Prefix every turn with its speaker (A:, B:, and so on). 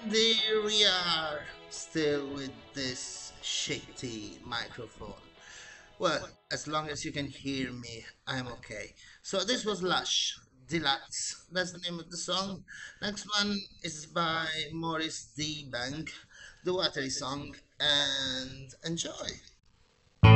A: There we are, still with this shitty microphone. Well, as long as you can hear me, I'm okay. So this was Lush, Deluxe. That's the name of the song. Next one is by Morris D. Bank, the Watery Song, and enjoy.